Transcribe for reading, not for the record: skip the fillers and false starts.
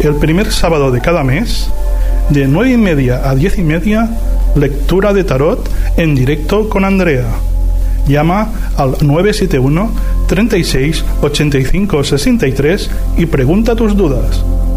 el primer sábado de cada mes, de 9:30 a 10:30, lectura de tarot en directo con Andrea. Llama al 971 36 85 63 y pregunta tus dudas.